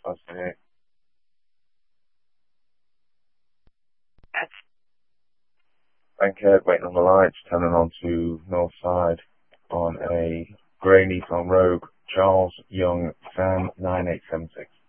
Okay. Bankhead waiting on the lights, turning on to north side on a grey Nissan Rogue, Charles Young, Sam 9876.